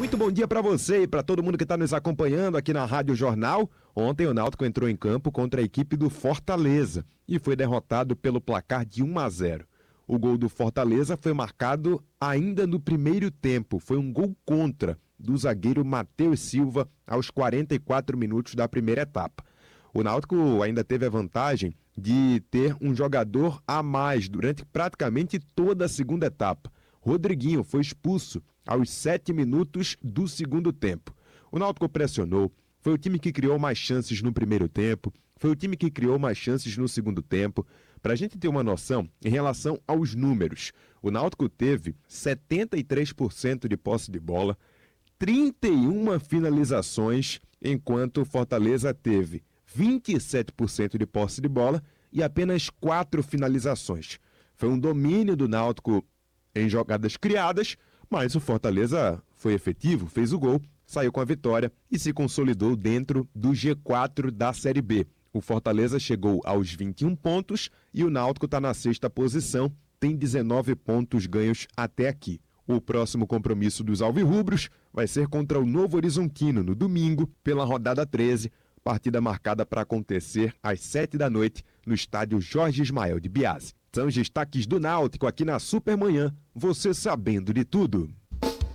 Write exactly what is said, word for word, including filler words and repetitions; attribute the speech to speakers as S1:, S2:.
S1: Muito bom dia para você e para todo mundo que está nos acompanhando aqui na Rádio Jornal. Ontem o Náutico entrou em campo contra a equipe do Fortaleza e foi derrotado pelo placar de um a zero. O gol do Fortaleza foi marcado ainda no primeiro tempo. Foi um gol contra do zagueiro Matheus Silva aos quarenta e quatro minutos da primeira etapa. O Náutico ainda teve a vantagem de ter um jogador a mais durante praticamente toda a segunda etapa. Rodriguinho foi expulso aos sete minutos do segundo tempo. O Náutico pressionou, foi o time que criou mais chances no primeiro tempo, foi o time que criou mais chances no segundo tempo. Para a gente ter uma noção, em relação aos números, o Náutico teve setenta e três por cento de posse de bola, trinta e uma finalizações, enquanto o Fortaleza teve vinte e sete por cento de posse de bola e apenas quatro finalizações. Foi um domínio do Náutico em jogadas criadas, mas o Fortaleza foi efetivo, fez o gol, saiu com a vitória e se consolidou dentro do G quatro da Série B. O Fortaleza chegou aos vinte e um pontos e o Náutico está na sexta posição, tem dezenove pontos ganhos até aqui. O próximo compromisso dos alvirrubros vai ser contra o Novo Horizontino no domingo, pela rodada treze, partida marcada para acontecer às sete da noite no estádio Jorge Ismael de Biase. São os destaques do Náutico aqui na Supermanhã, você sabendo de tudo.